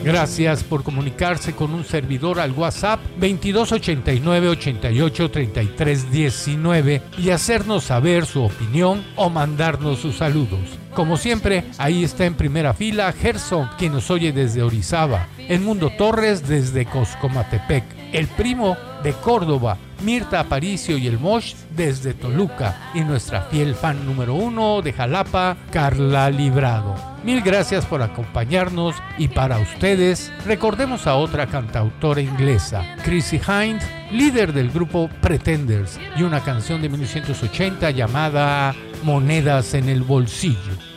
Gracias por comunicarse con un servidor al WhatsApp 2289 88 33 19 y hacernos saber su opinión o mandarnos sus saludos. Como siempre, ahí está en primera fila Gerson, quien nos oye desde Orizaba, Edmundo Torres desde Coscomatepec, el primo de Córdoba, Mirta Aparicio y el Mosh desde Toluca, y nuestra fiel fan número 1 de Jalapa, Carla Librado. Mil gracias por acompañarnos, y para ustedes recordemos a otra cantautora inglesa, Chrissie Hynde, líder del grupo Pretenders, y una canción de 1980 llamada Monedas en el bolsillo.